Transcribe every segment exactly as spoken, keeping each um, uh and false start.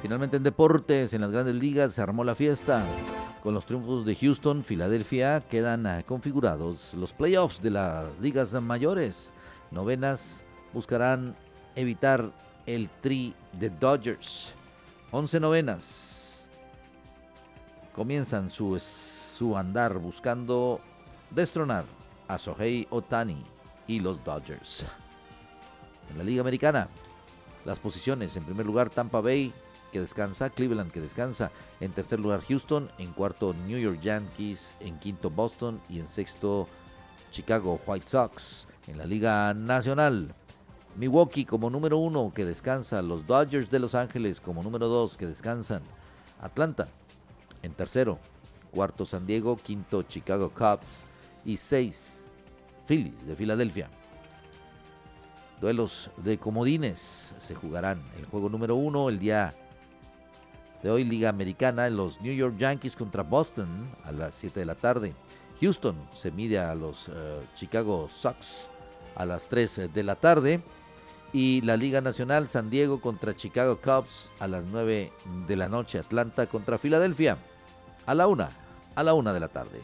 Finalmente en deportes, en las grandes ligas se armó la fiesta. Con los triunfos de Houston, Filadelfia, quedan uh, configurados los playoffs de las ligas mayores. Novenas buscarán evitar el tri de Dodgers. Once novenas comienzan su, su andar buscando destronar a Shohei Ohtani y los Dodgers. En la Liga Americana, las posiciones: en primer lugar Tampa Bay, que descansa; Cleveland, que descansa; en tercer lugar Houston; en cuarto New York Yankees; en quinto Boston y en sexto Chicago White Sox. En la Liga Nacional, Milwaukee como número uno, que descansa; los Dodgers de Los Ángeles como número dos, que descansan; Atlanta en tercero; cuarto San Diego; quinto Chicago Cubs y seis Phillies de Filadelfia. Duelos de comodines se jugarán. El juego número uno el día de hoy, Liga Americana, los New York Yankees contra Boston a las siete de la tarde. Houston se mide a los uh, Chicago Sox a las tres de la tarde. Y la Liga Nacional, San Diego contra Chicago Cubs a las nueve de la noche. Atlanta contra Filadelfia a la una, a la una de la tarde.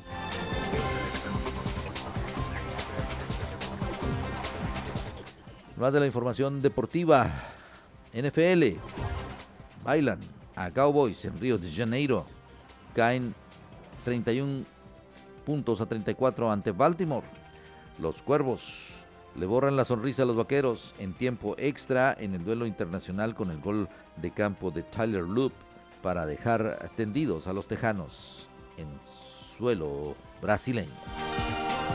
Más de la información deportiva. N F L. Bailan a Cowboys en Río de Janeiro. Caen treinta y uno puntos a treinta y cuatro ante Baltimore. Los Cuervos le borran la sonrisa a los Vaqueros en tiempo extra en el duelo internacional con el gol de campo de Tyler Loop para dejar tendidos a los Tejanos en suelo brasileño.